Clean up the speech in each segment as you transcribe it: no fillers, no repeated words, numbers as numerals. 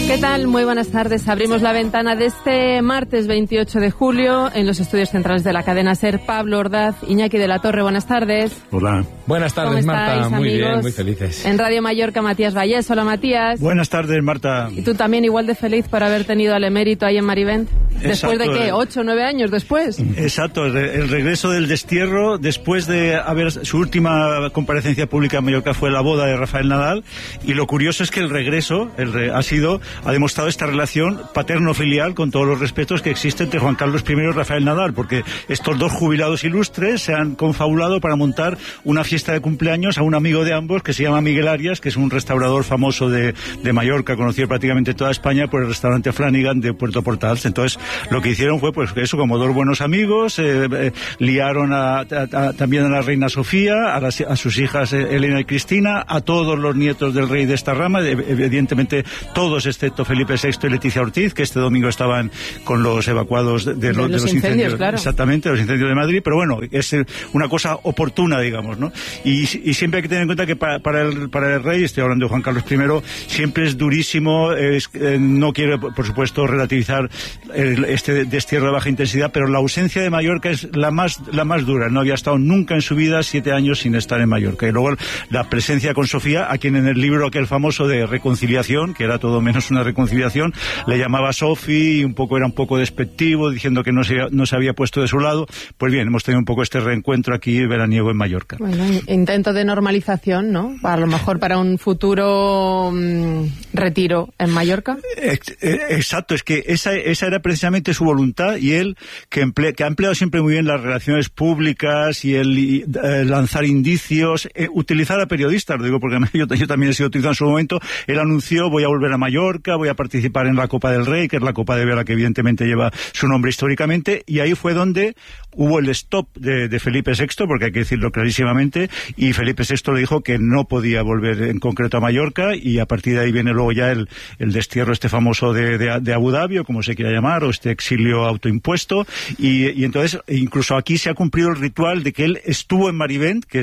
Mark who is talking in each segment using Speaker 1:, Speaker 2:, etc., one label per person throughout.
Speaker 1: ¿Qué tal? Muy buenas tardes. Abrimos la ventana de este martes 28 de julio en los estudios centrales de la cadena SER. Pablo Ordaz, Iñaki de la Torre, buenas tardes.
Speaker 2: Hola.
Speaker 3: Buenas tardes, Marta. Muy amigos? Bien, muy felices.
Speaker 1: En Radio Mallorca, Matías Vallés. Hola, Matías.
Speaker 2: Buenas tardes, Marta.
Speaker 1: Y tú también igual de feliz por haber tenido al emérito ahí en Marivent. ¿Después de qué? ¿8 o 9 años después?
Speaker 2: Exacto, el regreso del destierro después de haber... Su última comparecencia pública en Mallorca fue la boda de Rafael Nadal, y lo curioso es que el regreso ha demostrado esta relación paterno-filial, con todos los respetos que existe entre Juan Carlos I y Rafael Nadal, porque estos dos jubilados ilustres se han confabulado para montar una fiesta de cumpleaños a un amigo de ambos que se llama Miguel Arias, que es un restaurador famoso de Mallorca, conocido prácticamente toda España por el restaurante Flanagan de Puerto Portal. Entonces lo que hicieron fue pues eso, como dos buenos amigos, liaron también a la reina Sofía, a sus hijas Elena y Cristina, a todos los nietos del rey de esta rama, evidentemente todos excepto Felipe VI y Leticia Ortiz, que este domingo estaban con los evacuados de los incendios, claro. Exactamente, los incendios de Madrid, pero bueno, es una cosa oportuna, digamos, ¿no? Y siempre hay que tener en cuenta que para el rey, estoy hablando de Juan Carlos I, siempre es durísimo, no quiere, por supuesto, relativizar este destierro de baja intensidad, pero la ausencia de Mallorca es la más dura. No había estado nunca en su vida 7 años sin estar en Mallorca. Y luego la presencia con Sofía, a quien en el libro aquel famoso de Reconciliación, que era todo menos una reconciliación, le llamaba Sofi, y era un poco despectivo, diciendo que no se había puesto de su lado. Pues bien, hemos tenido un poco este reencuentro aquí veraniego en Mallorca.
Speaker 1: Bueno, intento de normalización, ¿no? A lo mejor para un futuro retiro en Mallorca.
Speaker 2: Exacto, es que esa era precisamente su voluntad, y él, que ha empleado siempre muy bien las relaciones públicas y el lanzar indicios, utilizar a periodistas, lo digo porque yo también he sido utilizado en su momento. Él anunció: voy a volver a Mallorca, voy a participar en la Copa del Rey, que es la Copa de Vela que evidentemente lleva su nombre históricamente, y ahí fue donde hubo el stop de Felipe VI, porque hay que decirlo clarísimamente, y Felipe VI le dijo que no podía volver en concreto a Mallorca, y a partir de ahí viene luego ya el destierro famoso de Abu Dhabi, o como se quiera llamar, o este exilio autoimpuesto, y entonces incluso aquí se ha cumplido el ritual de que él estuvo en Marivent, que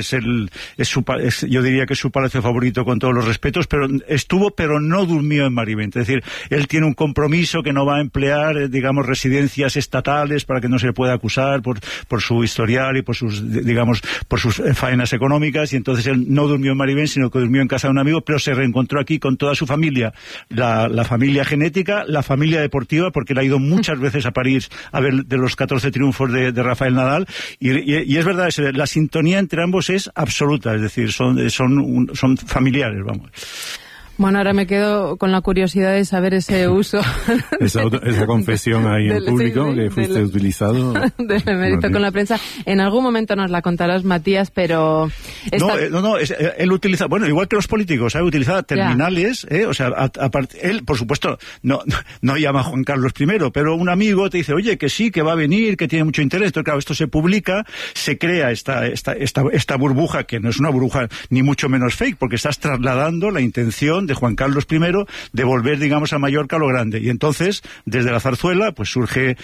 Speaker 2: yo diría que es su palacio favorito con todos los respetos, pero no durmió en Marivent. Es decir, él tiene un compromiso que no va a emplear, digamos, residencias estatales para que no se le pueda acusar por su historial y por sus faenas económicas, y entonces él no durmió en Marivent, sino que durmió en casa de un amigo, pero se reencontró aquí con toda su familia, la familia genética, la familia deportiva, porque él ha ido muchas veces a París a ver de los 14 triunfos de Rafael Nadal, y es verdad, la sintonía entre ambos es absoluta, es decir, son familiares, vamos.
Speaker 1: Bueno, ahora me quedo con la curiosidad de saber ese uso.
Speaker 3: esa confesión ahí en público que fuiste utilizado.
Speaker 1: Del emérito con la prensa. En algún momento nos la contarás, Matías, pero...
Speaker 2: Él utiliza, bueno, igual que los políticos, utilizaba terminales, él, por supuesto, no llama a Juan Carlos I, pero un amigo te dice, oye, que sí, que va a venir, que tiene mucho interés. Entonces, claro, esto se publica, se crea esta burbuja, que no es una burbuja ni mucho menos fake, porque estás trasladando la intención de Juan Carlos I de volver, digamos, a Mallorca a lo grande. Y entonces, desde la zarzuela, pues surge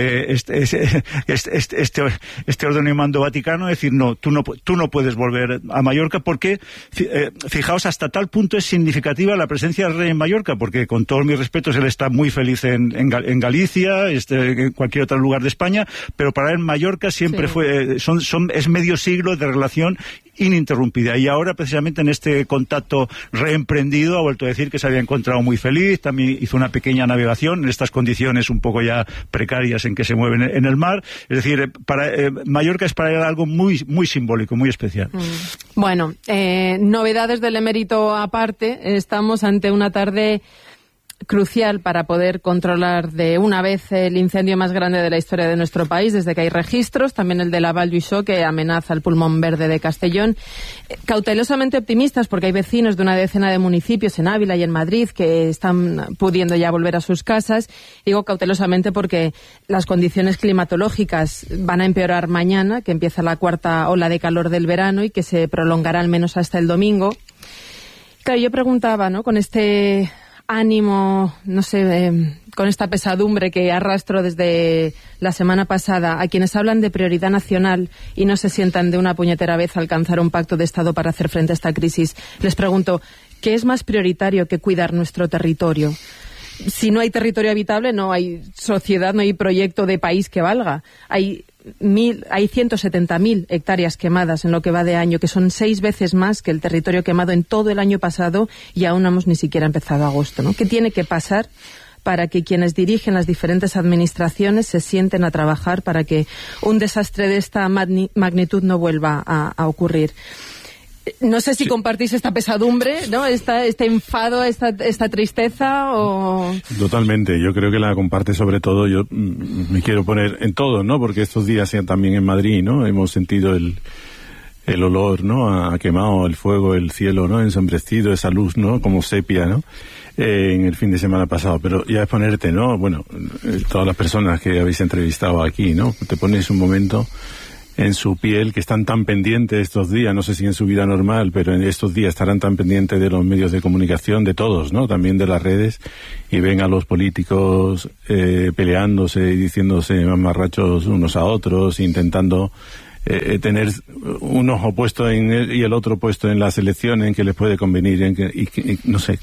Speaker 2: este orden y mando vaticano, decir, no, tú no puedes volver a Mallorca, porque, fijaos, hasta tal punto es significativa la presencia del rey en Mallorca, porque con todos mis respetos, él está muy feliz en Galicia, en cualquier otro lugar de España, pero para él Mallorca siempre es medio siglo de relación ininterrumpida, y ahora precisamente en este contacto reemprendido ha vuelto a decir que se había encontrado muy feliz. También hizo una pequeña navegación en estas condiciones un poco ya precarias en que se mueven en el mar. Es decir, para Mallorca es para él algo muy, muy simbólico, muy especial.
Speaker 1: Bueno, novedades del emérito aparte, estamos ante una tarde crucial para poder controlar de una vez el incendio más grande de la historia de nuestro país, desde que hay registros, también el de la Val d'Uixó, que amenaza el pulmón verde de Castellón. Cautelosamente optimistas, porque hay vecinos de una decena de municipios en Ávila y en Madrid que están pudiendo ya volver a sus casas. Digo cautelosamente porque las condiciones climatológicas van a empeorar mañana, que empieza la cuarta ola de calor del verano y que se prolongará al menos hasta el domingo. Claro, yo preguntaba, ¿no?, con este ánimo, no sé, con esta pesadumbre que arrastro desde la semana pasada, a quienes hablan de prioridad nacional y no se sientan de una puñetera vez a alcanzar un pacto de Estado para hacer frente a esta crisis. Les pregunto, ¿qué es más prioritario que cuidar nuestro territorio? si no hay territorio habitable, no hay sociedad, no hay proyecto de país que valga. Hay 170.000 hectáreas quemadas en lo que va de año, que son 6 veces más que el territorio quemado en todo el año pasado, y aún no hemos ni siquiera empezado agosto, ¿no? ¿Qué tiene que pasar para que quienes dirigen las diferentes administraciones se sienten a trabajar para que un desastre de esta magnitud no vuelva a ocurrir? No sé si compartís esta pesadumbre, ¿no? Este enfado, esta tristeza o... Totalmente, yo creo que la comparte sobre todo. Yo me quiero poner en todo, ¿no? Porque estos días también en Madrid, ¿no? Hemos sentido el olor, ¿no? A quemado, el fuego, el cielo, ¿no? Ensombrecido, esa luz, ¿no? Como sepia, ¿no? En el fin de semana pasado. Pero ya es ponerte, ¿no? Bueno, todas las personas que habéis entrevistado aquí, ¿no? Te pones un momento en su piel, que están tan pendientes estos días, no sé si en su vida normal, pero en estos días estarán tan pendientes de los medios de comunicación, de todos, ¿no? También de las redes, y ven a los políticos peleándose y diciéndose mamarrachos unos a otros, intentando tener un ojo puesto en él y el otro puesto en las elecciones, en que les puede convenir, no sé.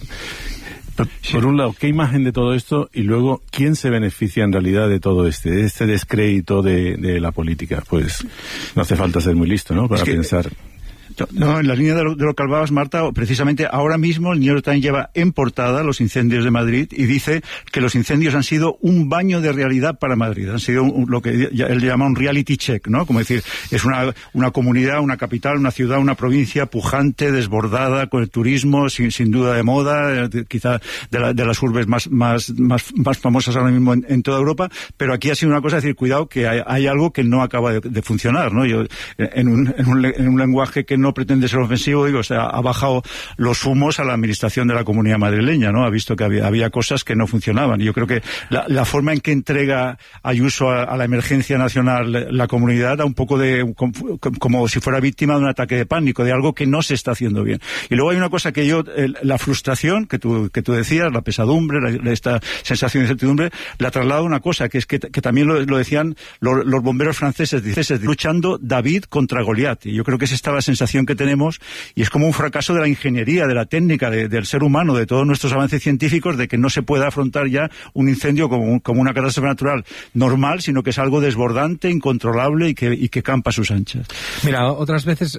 Speaker 1: Por un lado, ¿qué imagen de todo esto? Y luego, ¿quién se beneficia en realidad de todo este descrédito de la política? Pues no hace falta ser muy listo, ¿no? Para pensar...
Speaker 2: No, en la línea de lo que hablabas, Marta, precisamente ahora mismo el New York Times lleva en portada los incendios de Madrid y dice que los incendios han sido un baño de realidad para Madrid. Han sido lo que él llama un reality check, ¿no? Como decir, es una comunidad, una capital, una ciudad, una provincia pujante, desbordada, con el turismo, sin duda de moda, quizá de las urbes más famosas ahora mismo en toda Europa, pero aquí ha sido una cosa de decir, cuidado, que hay algo que no acaba de funcionar, ¿no? Yo, en un lenguaje que no pretende ser ofensivo, digo, o sea, ha bajado los humos a la administración de la Comunidad madrileña, ¿no? Ha visto que había cosas que no funcionaban. Y yo creo que la forma en que entrega Ayuso a la emergencia nacional la comunidad da un poco como si fuera víctima de un ataque de pánico, de algo que no se está haciendo bien. Y luego hay una cosa que la frustración que tú decías, la pesadumbre, esta sensación de incertidumbre, la traslada una cosa, que es que también lo decían los bomberos franceses, luchando David contra Goliat. Y yo creo que esa está la sensación que tenemos, y es como un fracaso de la ingeniería, de la técnica, del ser humano, de todos nuestros avances científicos, de que no se pueda afrontar ya un incendio como una catástrofe natural normal, sino que es algo desbordante, incontrolable y que campa a sus anchas.
Speaker 4: Mira, otras veces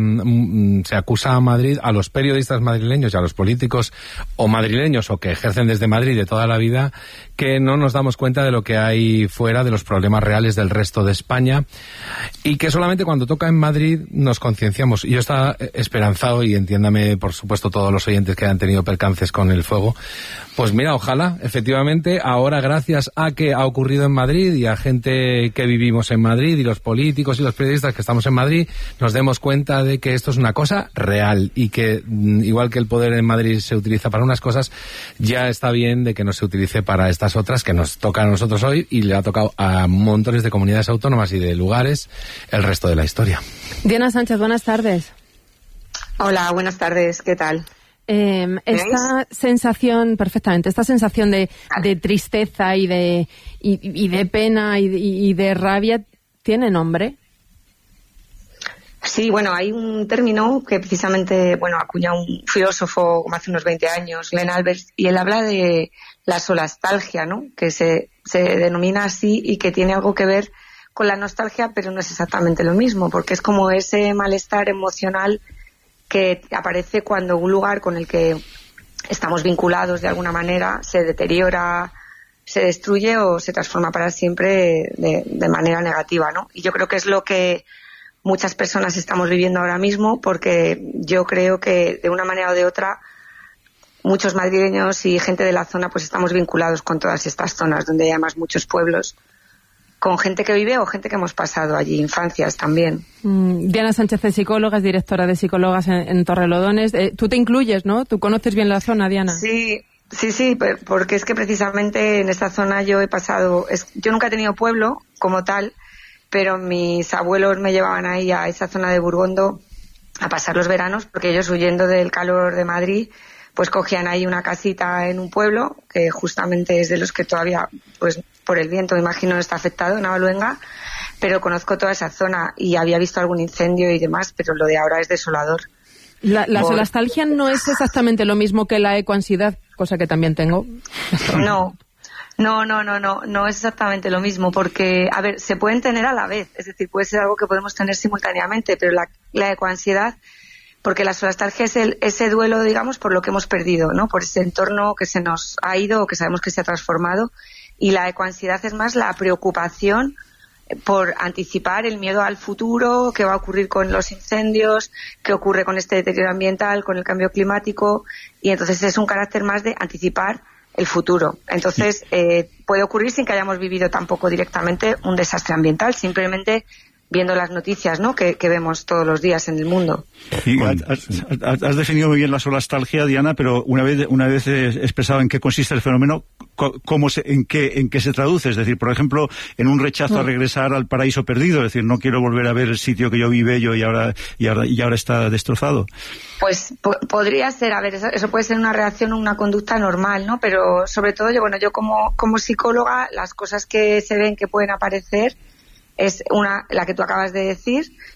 Speaker 4: se acusa a Madrid, a los periodistas madrileños y a los políticos o madrileños o que ejercen desde Madrid de toda la vida, que no nos damos cuenta de lo que hay fuera, de los problemas reales del resto de España, y que solamente cuando toca en Madrid nos concienciamos. Yo estaba esperanzado, y entiéndame, por supuesto, todos los oyentes que han tenido percances con el fuego, pues mira, ojalá, efectivamente, ahora gracias a que ha ocurrido en Madrid y a gente que vivimos en Madrid y los políticos y los periodistas que estamos en Madrid, nos demos cuenta de que esto es una cosa real y que, igual que el poder en Madrid se utiliza para unas cosas, ya está bien de que no se utilice para estas otras que nos toca a nosotros hoy y le ha tocado a montones de comunidades autónomas y de lugares el resto de la historia.
Speaker 1: Diana Sánchez, buenas tardes.
Speaker 5: Hola, buenas tardes, ¿qué tal?
Speaker 1: Esta sensación, perfectamente, esta sensación de tristeza y de pena y de rabia, ¿tiene nombre?
Speaker 5: Sí, bueno, hay un término que precisamente, acuña un filósofo como hace unos 20 años, Glenn Alberts, y él habla de la solastalgia, ¿no? Que se denomina así y que tiene algo que ver con la nostalgia, pero no es exactamente lo mismo, porque es como ese malestar emocional que aparece cuando un lugar con el que estamos vinculados de alguna manera se deteriora, se destruye o se transforma para siempre de manera negativa, ¿no? Y yo creo que es lo que muchas personas estamos viviendo ahora mismo, porque yo creo que de una manera o de otra muchos madrileños y gente de la zona pues estamos vinculados con todas estas zonas donde hay además muchos pueblos, con gente que vive o gente que hemos pasado allí, infancias también.
Speaker 1: Diana Sánchez es psicóloga, es directora de psicólogas en Torrelodones. Tú te incluyes, ¿no? Tú conoces bien la zona, Diana.
Speaker 5: Sí, porque es que precisamente en esta zona yo he pasado... yo nunca he tenido pueblo como tal, pero mis abuelos me llevaban ahí a esa zona de Burgondo a pasar los veranos, porque ellos, huyendo del calor de Madrid, pues cogían ahí una casita en un pueblo, que justamente es de los que todavía, pues por el viento, me imagino, está afectado, en Avaluenga, pero conozco toda esa zona y había visto algún incendio y demás, pero lo de ahora es desolador.
Speaker 1: La solastalgia no es exactamente lo mismo que la ecoansiedad, cosa que también tengo.
Speaker 5: No es exactamente lo mismo, porque, a ver, se pueden tener a la vez, es decir, puede ser algo que podemos tener simultáneamente, pero la ecoansiedad, porque la solastalgia es ese duelo, digamos, por lo que hemos perdido, ¿no? Por ese entorno que se nos ha ido o que sabemos que se ha transformado, y la ecoansiedad es más la preocupación por anticipar el miedo al futuro, qué va a ocurrir con los incendios, qué ocurre con este deterioro ambiental, con el cambio climático, y entonces es un carácter más de anticipar el futuro. Entonces, puede ocurrir sin que hayamos vivido tampoco directamente un desastre ambiental, simplemente viendo las noticias, ¿no?, que vemos todos los días en el mundo.
Speaker 2: Sí, has definido muy bien la solastalgia, Diana, pero una vez expresado en qué consiste el fenómeno, en qué se traduce. Es decir, por ejemplo, en un rechazo a regresar al paraíso perdido, es decir, no quiero volver a ver el sitio que yo vi bello y ahora está destrozado.
Speaker 5: Pues podría ser, a ver, eso puede ser una reacción o una conducta normal, ¿no? Pero sobre todo yo como psicóloga, las cosas que se ven que pueden aparecer es la que tú acabas de decir,